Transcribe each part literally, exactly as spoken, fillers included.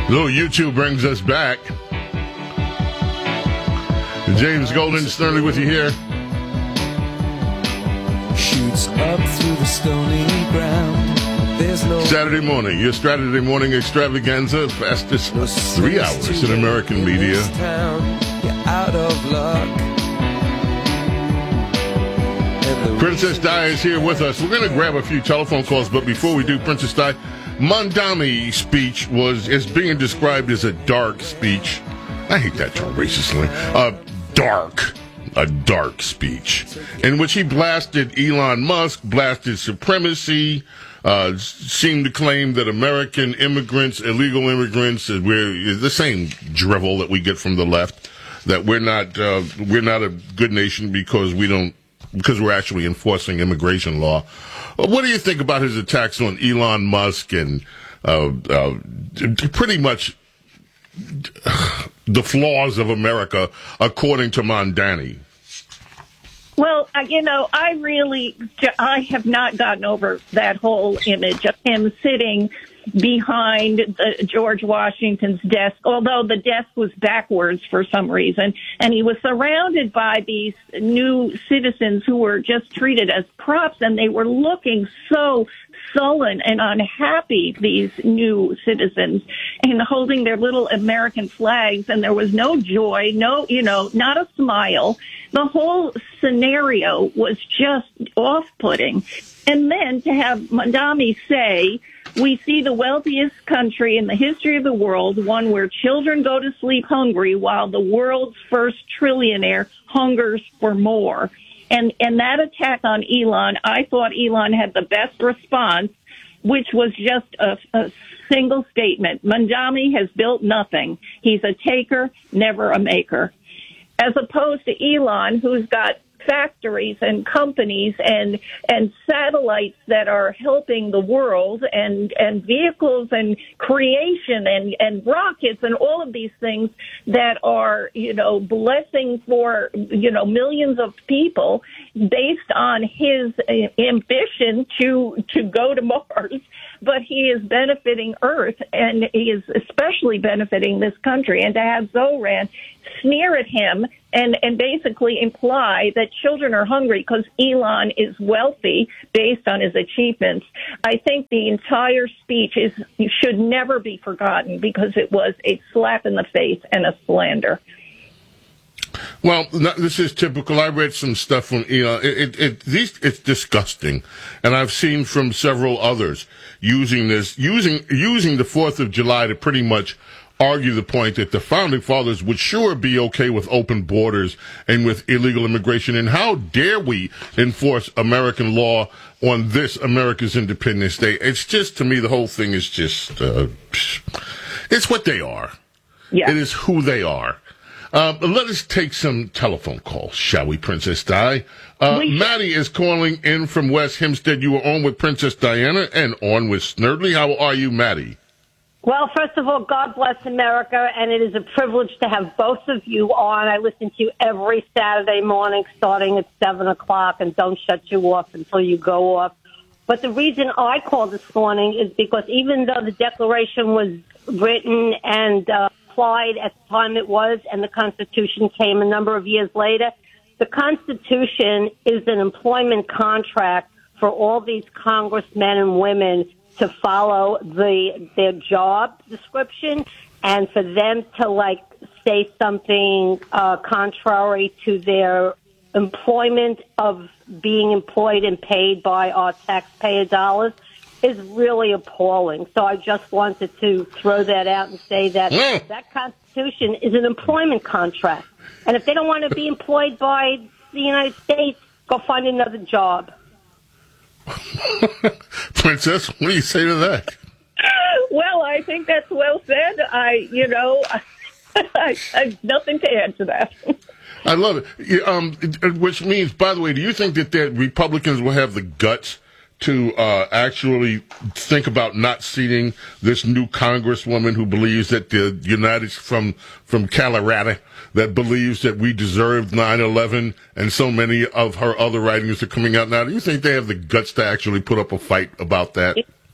Little YouTube brings us back. James Golden, Sternly with you here. Shoots up through the stony ground. There's no Saturday morning, your Saturday morning extravaganza, fastest no three hours in American in media. this town. You're out of luck. And the Princess Di is here with us. We're going to grab a few telephone calls, but before we do, Princess Di, Mamdani's speech was is being described as a dark speech. I hate that term racistly. Uh, dark. A dark speech in which he blasted Elon Musk, blasted supremacy, uh, seemed to claim that American immigrants, illegal immigrants, we're the same drivel that we get from the left, that we're not, uh, we're not a good nation because we don't, because we're actually enforcing immigration law. What do you think about his attacks on Elon Musk and, uh, uh, pretty much the flaws of America, according to Mamdani? Well, uh, you know, I really, I have not gotten over that whole image of him sitting behind uh, George Washington's desk, although the desk was backwards for some reason, and he was surrounded by these new citizens who were just treated as props, and they were looking so sullen and unhappy, these new citizens, and holding their little American flags, and there was no joy, no, you know, not a smile. The whole scenario was just off-putting. And then to have Mamdani say, we see the wealthiest country in the history of the world, one where children go to sleep hungry while the world's first trillionaire hungers for more. And and that attack on Elon, I thought Elon had the best response, which was just a, a single statement. Mamdani has built nothing. He's a taker, never a maker. As opposed to Elon, who's got factories and companies and and satellites that are helping the world, and and vehicles and creation and and rockets and all of these things that are, you know, blessing for, you know, millions of people based on his ambition to to go to Mars. But he is benefiting Earth, and he is especially benefiting this country. And to have Zoran sneer at him and, and basically imply that children are hungry because Elon is wealthy based on his achievements, I think the entire speech is should never be forgotten because it was a slap in the face and a slander. Well, this is typical. I read some stuff from Elon. It, it, it, these, it's disgusting, and I've seen from several others using this, using using the Fourth of July to pretty much argue the point that the founding fathers would sure be okay with open borders and with illegal immigration. And how dare we enforce American law on this America's Independence Day? It's just, to me, the whole thing is just, uh, it's what they are. Yeah. It is who they are. Uh, let us take some telephone calls, shall we, Princess Di? Uh, Maddie is calling in from West Hempstead. You are on with Princess Diana and on with Snerdley. How are you, Maddie? Well, first of all, God bless America, and it is a privilege to have both of you on. I listen to you every Saturday morning starting at seven o'clock, and don't shut you off until you go off. But the reason I called this morning is because even though the Declaration was written and uh, applied at the time it was, and the Constitution came a number of years later, the Constitution is an employment contract for all these congressmen and women to follow the their job description, and for them to, like, say something uh, contrary to their employment of being employed and paid by our taxpayer dollars is really appalling. So I just wanted to throw that out and say that yeah. that Constitution is an employment contract. And if they don't want to be employed by the United States, go find another job. Princess, what do you say to that? Well, I think that's well said. I, you know, I, I have nothing to add to that. I love it. Um, which means, by the way, do you think that the Republicans will have the guts to uh, actually think about not seating this new congresswoman who believes that the United from from Colorado that believes that we deserved nine eleven, and so many of her other writings are coming out now? Do you think they have the guts to actually put up a fight about that?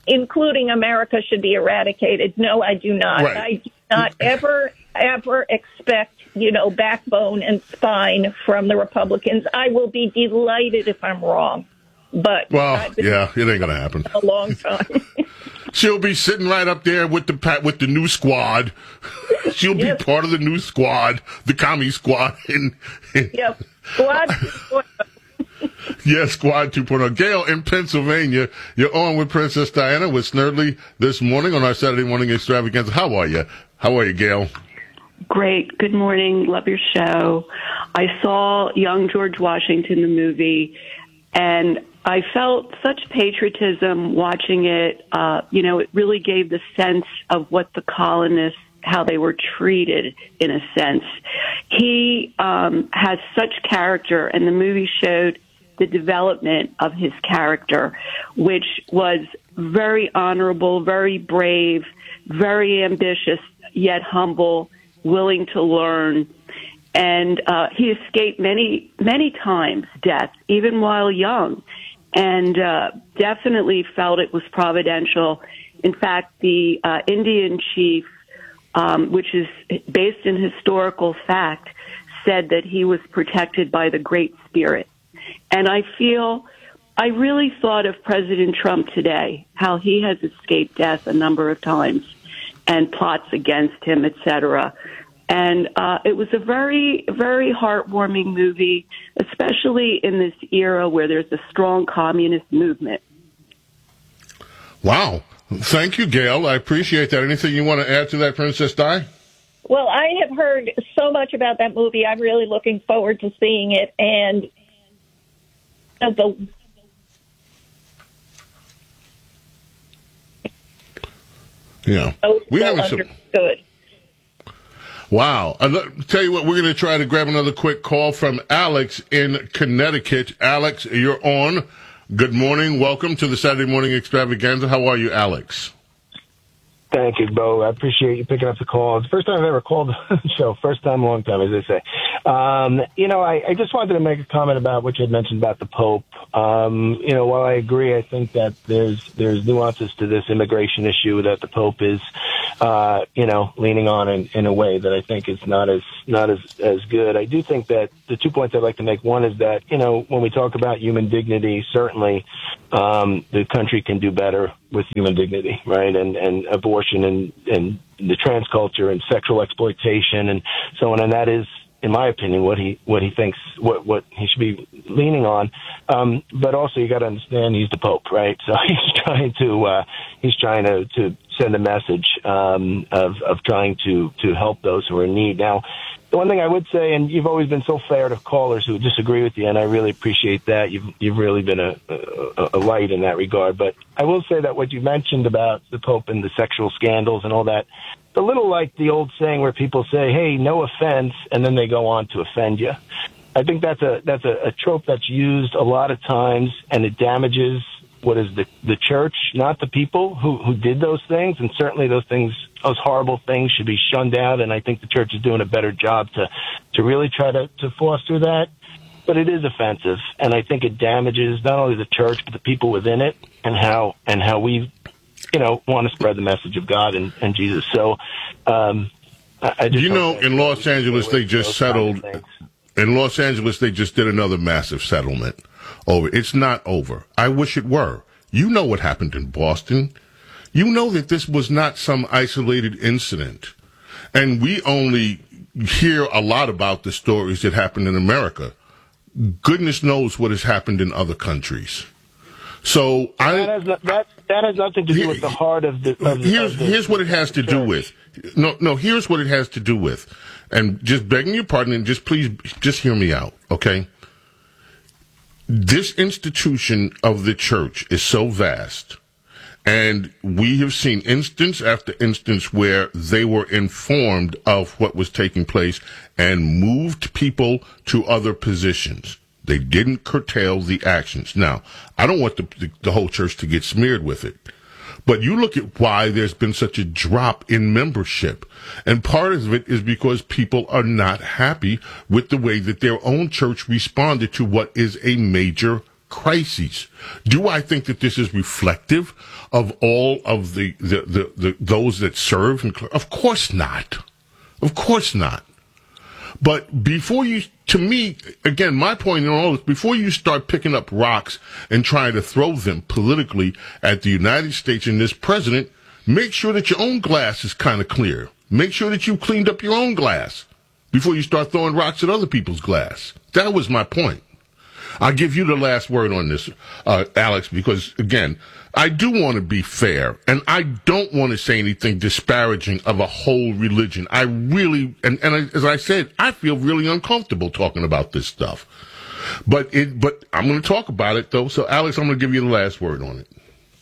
including America, should be eradicated. No, I do not. Right. I do not ever, ever expect, you know, backbone and spine from the Republicans. I will be delighted if I'm wrong. But well, I've been yeah, it ain't gonna happen. A long time. She'll be sitting right up there with the pat with the new squad. She'll Yes. be part of the new squad, the commie squad. And, and Yep. Squad. yeah, Squad two point oh. Gail in Pennsylvania, you're on with Princess Diana with Snerdley this morning on our Saturday morning extravaganza. How are you? How are you, Gail? Great. Good morning. Love your show. I saw Young George Washington, the movie, and I felt such patriotism watching it. Uh, you know, it really gave the sense of what the colonists, how they were treated in a sense. He um, has such character, and the movie showed the development of his character, which was very honorable, very brave, very ambitious, yet humble, willing to learn. And uh, he escaped many, many times death, even while young, and uh, definitely felt it was providential. In fact, the uh, Indian chief, um, which is based in historical fact, said that he was protected by the Great Spirit. And I feel, I really thought of President Trump today, how he has escaped death a number of times and plots against him, et cetera. And uh, it was a very, very heartwarming movie, especially in this era where there's a strong communist movement. Wow. Thank you, Gail. I appreciate that. Anything you want to add to that, Princess Di? Well, I have heard so much about that movie. I'm really looking forward to seeing it. And the yeah, we well haven't. understood. Wow. I'll tell you what, we're going to try to grab another quick call from Alex in Connecticut. Alex, you're on. Good morning. Welcome to the Saturday Morning Extravaganza. How are you, Alex? Thank you, Bo. I appreciate you picking up the call. It's the first time I've ever called the show. First time, long time, as they say. Um, you know, I, I just wanted to make a comment about what you had mentioned about the Pope. Um, you know, while I agree, I think that there's there's nuances to this immigration issue that the Pope is, uh, you know, leaning on in, in a way that I think is not as not as, as good. I do think that the two points I'd like to make, one is that, you know, when we talk about human dignity, certainly um, the country can do better with human dignity, right? And, and abortion and, and the trans culture and sexual exploitation and so on. And that is, in my opinion, what he, what he thinks, what, what he should be leaning on. Um, but also you got to understand he's the Pope, right? So he's trying to, uh, he's trying to, to send a message, um, of, of trying to, to help those who are in need. Now, the one thing I would say, and you've always been so fair to callers who disagree with you, and I really appreciate that. You've you've really been a, a, a light in that regard. But I will say that what you mentioned about the Pope and the sexual scandals and all that, it's a little like the old saying where people say, "Hey, no offense," and then they go on to offend you. I think that's a that's a, a trope that's used a lot of times, and it damages what is the the church, not the people who who did those things. And certainly those things, those horrible things, should be shunned out. And I think the church is doing a better job to to really try to to foster that. But it is offensive, and I think it damages not only the church but the people within it, and how and how we, you know, want to spread the message of God and, and Jesus. So, um, I, I just you know, in Los Angeles they just settled. In Los Angeles, they just did another massive settlement over. It's not over. I wish it were. You know what happened in Boston. You know that this was not some isolated incident. And we only hear a lot about the stories that happened in America. Goodness knows what has happened in other countries. So I that has, that, that has nothing to do with the heart of the. Of here's of the, here's what it has to do with. No, no. Here's what it has to do with. And just begging your pardon, and just please, just hear me out, okay? This institution of the church is so vast, and we have seen instance after instance where they were informed of what was taking place and moved people to other positions. They didn't curtail the actions. Now, I don't want the, the, the whole church to get smeared with it. But you look at why there's been such a drop in membership. And part of it is because people are not happy with the way that their own church responded to what is a major crises. Do I think that this is reflective of all of the, the, the, the those that serve? Of course not. Of course not. But before you, to me, again, my point in all this, before you start picking up rocks and trying to throw them politically at the United States and this president, make sure that your own glass is kind of clear. Make sure that you cleaned up your own glass before you start throwing rocks at other people's glass. That was my point. I'll give you the last word on this, uh, Alex, because, again, I do want to be fair, and I don't want to say anything disparaging of a whole religion. I really, and, and I, as I said, I feel really uncomfortable talking about this stuff. But it, but I'm going to talk about it, though. So, Alex, I'm going to give you the last word on it.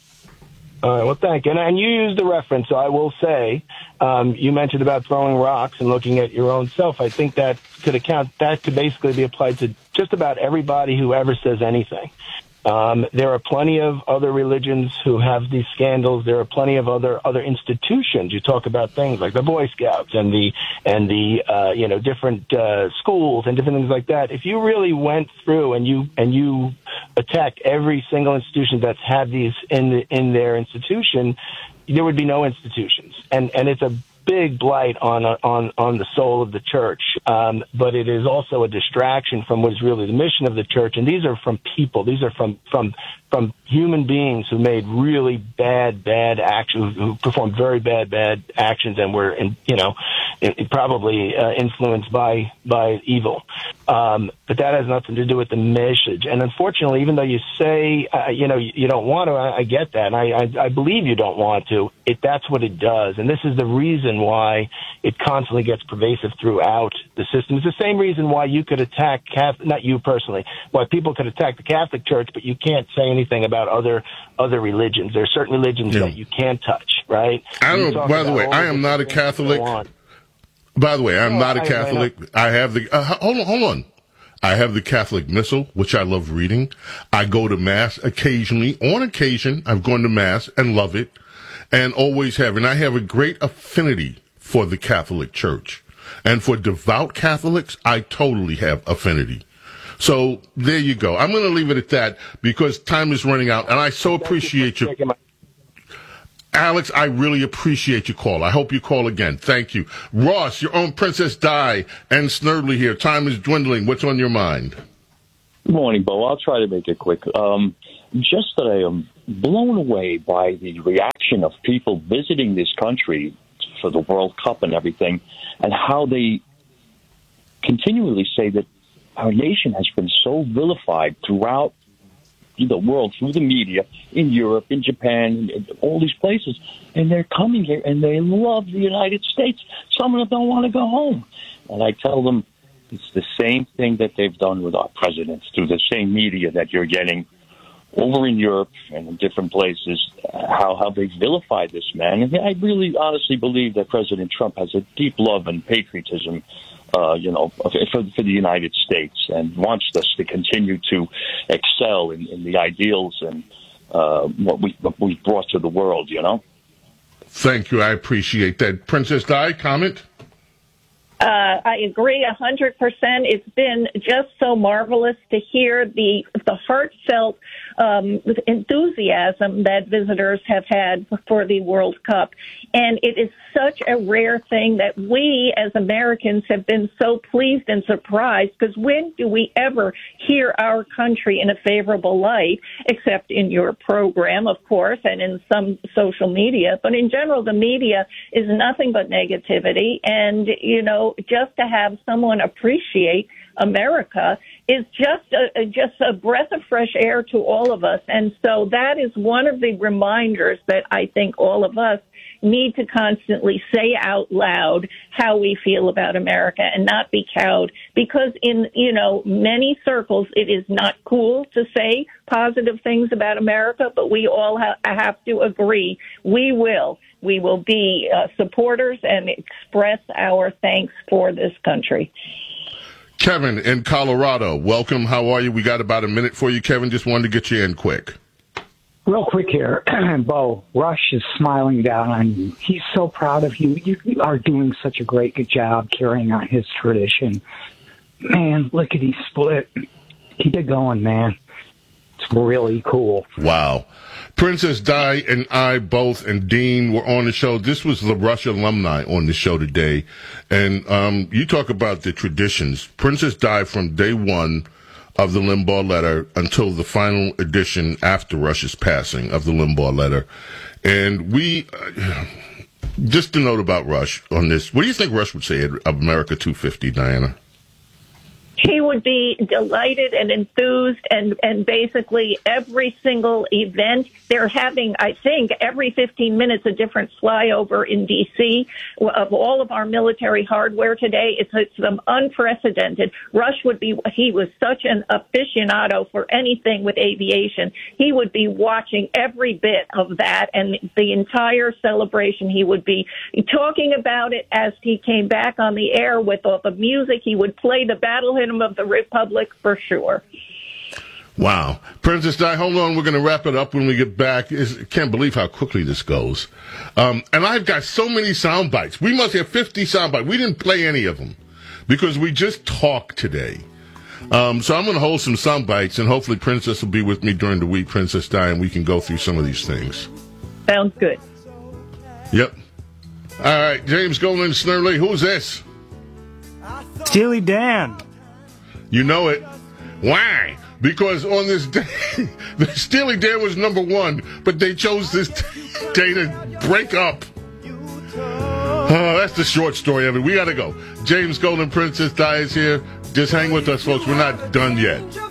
All right, well, thank you. And, and you used the reference, so I will say, um, you mentioned about throwing rocks and looking at your own self. I think that could account, that could basically be applied to just about everybody who ever says anything. Um, there are plenty of other religions who have these scandals. There are plenty of other other institutions. You talk about things like the Boy Scouts and the and the uh, you know different uh, schools and different things like that. If you really went through and you and you attack every single institution that's had these in the, in their institution, there would be no institutions. And and it's a big blight on on on the soul of the church, um, but it is also a distraction from what is really the mission of the church. And these are from people; these are from from from human beings who made really bad bad actions, who performed very bad bad actions, and were in, you know it, it probably uh, influenced by by evil. Um, but that has nothing to do with the message. And unfortunately, even though you say uh, you know you, you don't want to, I, I get that, and I, I I believe you don't want to. It that's what it does, and this is the reason why it constantly gets pervasive throughout the system. It's the same reason why you could attack Catholic, not you personally, why people could attack the Catholic Church, but you can't say anything about other other religions. There are certain religions yeah. that you can't touch, right? I don't. By the way, I am not a Catholic. By the way, I'm oh, not a Catholic. I, I have the. Uh, hold on, hold on. I have the Catholic Missal, which I love reading. I go to Mass occasionally. On occasion, I've gone to Mass and love it. And always have. And I have a great affinity for the Catholic Church. And for devout Catholics, I totally have affinity. So there you go. I'm going to leave it at that because time is running out. And I so appreciate you. Alex, I really appreciate your call. I hope you call again. Thank you. Ross, your own Princess Di and Snerdley here. Time is dwindling. What's on your mind? Good morning, Bo. I'll try to make it quick. Um, just that I am blown away by the reaction of people visiting this country for the World Cup and everything, and how they continually say that our nation has been so vilified throughout the world, through the media, in Europe, in Japan, in all these places, and they're coming here and they love the United States. Some of them don't want to go home. And I tell them it's the same thing that they've done with our presidents, through the same media that you're getting over in Europe and in different places, how, how they vilified this man. And I really honestly believe that President Trump has a deep love and patriotism, uh, you know, for, for the United States, and wants us to continue to excel in, in the ideals and uh, what we what we brought to the world, you know. Thank you. I appreciate that. Princess Di, comment? Uh, I agree a hundred percent. It's been just so marvelous to hear the the heartfelt um, enthusiasm that visitors have had for the World Cup, and it is such a rare thing that we as Americans have been so pleased and surprised. Because when do we ever hear our country in a favorable light, except in your program, of course, and in some social media? But in general, the media is nothing but negativity, and you know. Just to have someone appreciate America is just a, just a breath of fresh air to all of us. And so that is one of the reminders that I think all of us need to constantly say out loud how we feel about America and not be cowed, because in, you know, many circles, it is not cool to say positive things about America, but we all ha- have to agree we will. We will be uh, supporters and express our thanks for this country. Kevin in Colorado, welcome. How are you? We got about a minute for you, Kevin. Just wanted to get you in quick. Real quick here, Bo, Rush is smiling down on you. He's so proud of you. You, you are doing such a great good job carrying on his tradition. Man, lickety split. Keep it going, man. It's really cool. Wow. Princess Di and I both, and Dean, were on the show. This was the Rush alumni on the show today. And um, you talk about the traditions. Princess Di, from day one of the Limbaugh letter until the final edition after Rush's passing of the Limbaugh letter. And we, uh, just a note about Rush on this. What do you think Rush would say at America two fifty, Diana? He would be delighted and enthused, and, and basically every single event they're having, I think, every fifteen minutes a different flyover in D C of all of our military hardware today. It's, it's um, unprecedented. Rush would be, he was such an aficionado for anything with aviation. He would be watching every bit of that, and the entire celebration. He would be talking about it as he came back on the air with all the music. He would play the battle hymn of the Republic for sure. Wow. Princess Di, hold on. We're going to wrap it up when we get back. I can't believe how quickly this goes. Um, and I've got so many sound bites. We must have fifty sound bites. We didn't play any of them because we just talked today. Um, so I'm going to hold some sound bites, and hopefully Princess will be with me during the week, Princess Di, and we can go through some of these things. Sounds good. Yep. All right. James Golden, Snurley. Who's this? Steely Dan. You know it. Why? Because on this day, Steely Dan was number one, but they chose this day to break up. Oh, that's the short story of it. We got to go. James Golden, Princess Di is here. Just hang with us, folks. We're not done yet.